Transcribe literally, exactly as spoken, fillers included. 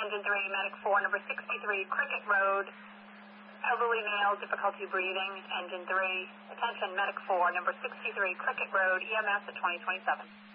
Engine three, Medic four, number sixty-three, Cricket Road. Elderly male, difficulty breathing, Engine three. Attention, Medic four, number sixty-three, Cricket Road, E M S at twenty twenty-seven.